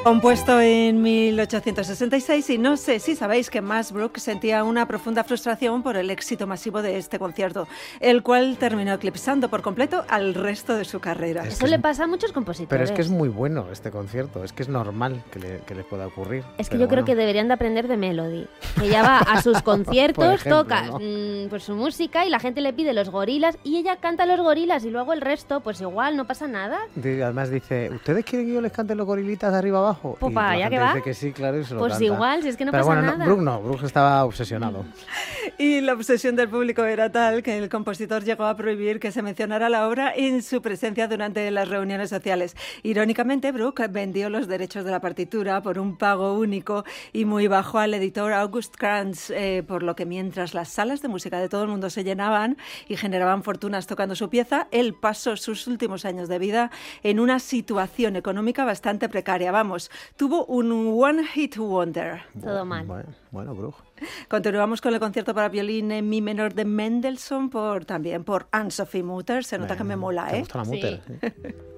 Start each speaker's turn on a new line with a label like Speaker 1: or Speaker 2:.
Speaker 1: Compuesto en 1866, y no sé si sabéis que Max Bruch sentía una profunda frustración por el éxito masivo de este concierto, el cual terminó eclipsando por completo al resto de su carrera.
Speaker 2: Eso le pasa a muchos compositores.
Speaker 3: Pero es que es muy bueno este concierto, es que es normal que les pueda ocurrir.
Speaker 2: Es que yo creo que deberían de aprender de Melody, que ella va a sus conciertos,
Speaker 3: ejemplo,
Speaker 2: toca
Speaker 3: ¿no?
Speaker 2: pues su música y la gente le pide los gorilas y ella canta los gorilas y luego el resto, pues igual, no pasa nada.
Speaker 3: Además dice, ¿ustedes quieren que yo les cante los gorilitas de arriba abajo?
Speaker 2: Pues
Speaker 3: Y
Speaker 2: para
Speaker 3: la
Speaker 2: allá
Speaker 3: gente
Speaker 2: que va.
Speaker 3: dice que sí, claro, y se lo
Speaker 2: Pues
Speaker 3: canta.
Speaker 2: igual, si es que no
Speaker 3: Pero
Speaker 2: pasa
Speaker 3: bueno,
Speaker 2: nada.
Speaker 3: Bruch estaba obsesionado.
Speaker 1: Y la obsesión del público era tal que el compositor llegó a prohibir que se mencionara la obra en su presencia durante las reuniones sociales. Irónicamente, Bruch vendió los derechos de la partitura por un pago único y muy bajo al editor August Kranz, por lo que mientras las salas de música de todo el mundo se llenaban y generaban fortunas tocando su pieza, él pasó sus últimos años de vida en una situación económica bastante precaria. Vamos, tuvo un one hit wonder.
Speaker 2: Todo mal.
Speaker 3: Bueno, Bruch.
Speaker 1: Continuamos con el concierto para violín en mi menor de Mendelssohn, también por Anne-Sophie Mutter. Se nota que me mola,
Speaker 3: ¿Te
Speaker 1: ¿eh?
Speaker 3: gusta la Mutter? Sí.